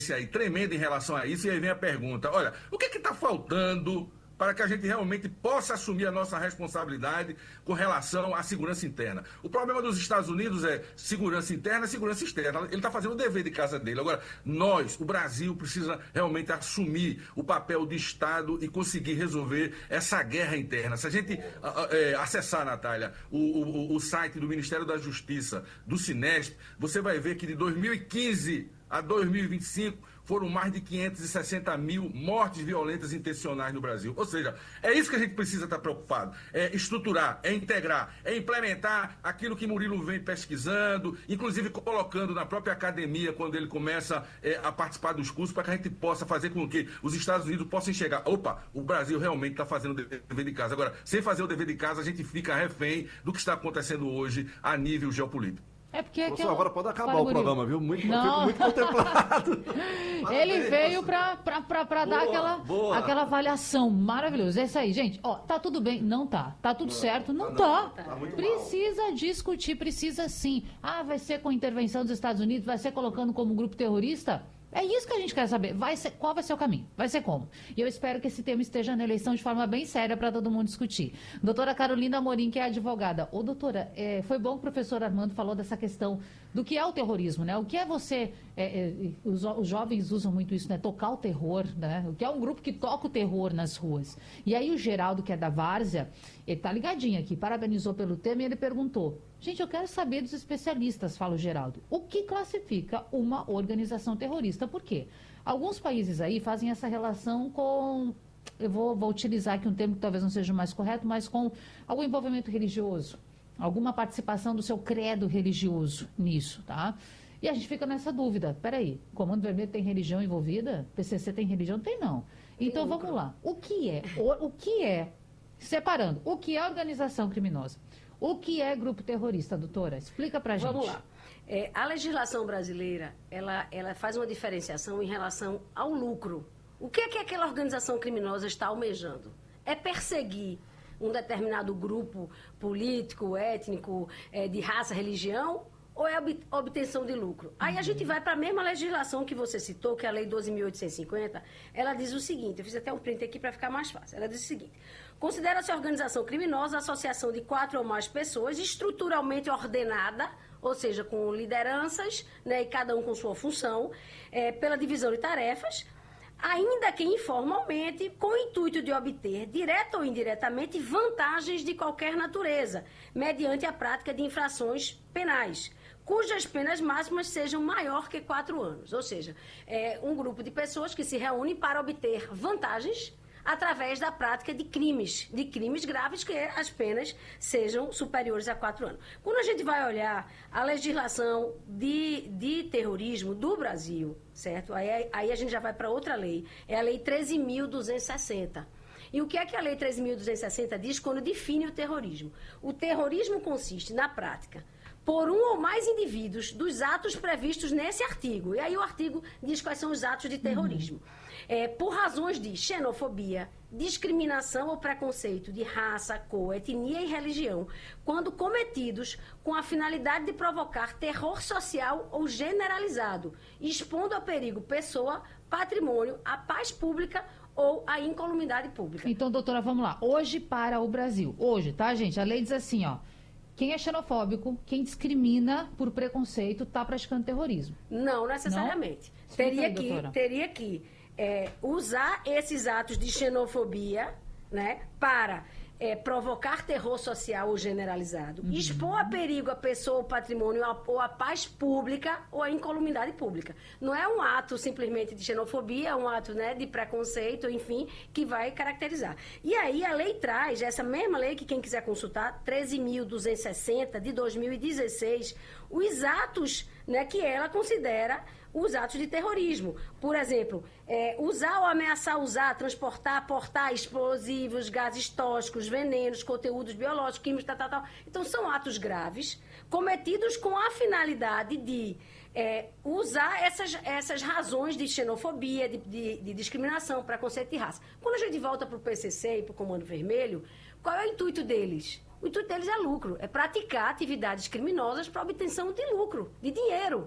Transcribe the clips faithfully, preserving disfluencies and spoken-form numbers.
aí tremenda em relação a isso, e aí vem a pergunta, olha, o que é que está faltando para que a gente realmente possa assumir a nossa responsabilidade com relação à segurança interna? O problema dos Estados Unidos é segurança interna e segurança externa. Ele está fazendo o dever de casa dele. Agora, nós, o Brasil, precisa realmente assumir o papel de Estado e conseguir resolver essa guerra interna. Se a gente é, acessar, Natália, o, o, o site do Ministério da Justiça, do Sinesp, você vai ver que de dois mil e quinze a dois mil e vinte e cinco foram mais de quinhentos e sessenta mil mortes violentas intencionais no Brasil. Ou seja, é isso que a gente precisa estar preocupado. É estruturar, é integrar, é implementar aquilo que Murilo vem pesquisando, inclusive colocando na própria academia, quando ele começa é, a participar dos cursos, para que a gente possa fazer com que os Estados Unidos possam enxergar, opa, o Brasil realmente está fazendo o dever de casa. Agora, sem fazer o dever de casa, a gente fica refém do que está acontecendo hoje a nível geopolítico. É porque Professor, aquela... agora pode acabar Fala, o programa, viu? Muito, Não. fico muito contemplado. Ele veio para dar aquela, boa. aquela avaliação maravilhosa. É isso aí, gente. Ó, tá tudo bem? Não tá. Tá tudo Não, certo? Não, tá tá. não. Tá muito Precisa mal. discutir, precisa sim. Ah, vai ser com intervenção dos Estados Unidos, vai ser colocando como grupo terrorista? É isso que a gente quer saber. Vai ser, qual vai ser o caminho? Vai ser como? E eu espero que esse tema esteja na eleição de forma bem séria para todo mundo discutir. Doutora Carolina Amorim, que é advogada. Ô, doutora, é, foi bom que o professor Armando falou dessa questão do que é o terrorismo, né? O que é você... É, é, os, os jovens usam muito isso, né? Tocar o terror, né? O que é um grupo que toca o terror nas ruas. E aí o Geraldo, que é da Várzea, ele tá ligadinho aqui, parabenizou pelo tema e ele perguntou: gente, eu quero saber dos especialistas, fala o Geraldo, o que classifica uma organização terrorista? Por quê? Alguns países aí fazem essa relação com... Eu vou, vou utilizar aqui um termo que talvez não seja o mais correto, mas com algum envolvimento religioso, alguma participação do seu credo religioso nisso, tá? E a gente fica nessa dúvida. Peraí, Comando Vermelho tem religião envolvida? P C C tem religião? Tem não. Então vamos lá. O que é? O, o que é, separando, o que é organização criminosa? O que é grupo terrorista, doutora? Explica pra gente. Vamos lá. É, a legislação brasileira, ela, ela faz uma diferenciação em relação ao lucro. O que é que aquela organização criminosa está almejando? É perseguir um determinado grupo político, étnico, é, de raça, religião, ou é obtenção de lucro? Aí a gente vai para a mesma legislação que você citou, que é a Lei doze mil oitocentos e cinquenta, ela diz o seguinte, eu fiz até um print aqui para ficar mais fácil, ela diz o seguinte: considera-se organização criminosa a associação de quatro ou mais pessoas estruturalmente ordenada, ou seja, com lideranças, né, e cada um com sua função, é, pela divisão de tarefas, ainda que informalmente, com o intuito de obter, direta ou indiretamente, vantagens de qualquer natureza, mediante a prática de infrações penais, cujas penas máximas sejam maior que quatro anos. Ou seja, é um grupo de pessoas que se reúnem para obter vantagens através da prática de crimes, de crimes graves que as penas sejam superiores a quatro anos. Quando a gente vai olhar a legislação de, de terrorismo do Brasil, certo? Aí, aí a gente já vai para outra lei, é a Lei treze mil duzentos e sessenta. E o que é que a Lei treze mil duzentos e sessenta diz quando define o terrorismo? O terrorismo consiste na prática por um ou mais indivíduos dos atos previstos nesse artigo. E aí o artigo diz quais são os atos de terrorismo. Uhum. É, por razões de xenofobia, discriminação ou preconceito de raça, cor, etnia e religião, quando cometidos com a finalidade de provocar terror social ou generalizado, expondo a perigo pessoa, patrimônio, a paz pública ou a incolumidade pública. Então, doutora, vamos lá. Hoje para o Brasil. Hoje, tá, gente? A lei diz assim, ó. Quem é xenofóbico, quem discrimina por preconceito, está praticando terrorismo. Não necessariamente. Não? Teria, aí, que, teria que é, usar esses atos de xenofobia, né, para é, provocar terror social ou generalizado, uhum. expor a perigo a pessoa, o patrimônio ou a paz pública ou a incolumidade pública. Não é um ato simplesmente de xenofobia, é um ato, né, de preconceito, enfim, que vai caracterizar. E aí a lei traz, essa mesma lei que quem quiser consultar, treze mil duzentos e sessenta de dois mil e dezesseis, os atos, né, que ela considera os atos de terrorismo. Por exemplo, é, usar ou ameaçar usar, transportar, aportar explosivos, gases tóxicos, venenos, conteúdos biológicos, químicos, tal, tal, tal. Então, são atos graves, cometidos com a finalidade de é, usar essas, essas razões de xenofobia, de, de, de discriminação, preconceito e raça. Quando a gente volta para o P C C e para o Comando Vermelho, qual é o intuito deles? O intuito deles é lucro, é praticar atividades criminosas para obtenção de lucro, de dinheiro.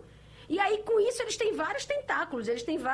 E aí, com isso, eles têm vários tentáculos, eles têm vários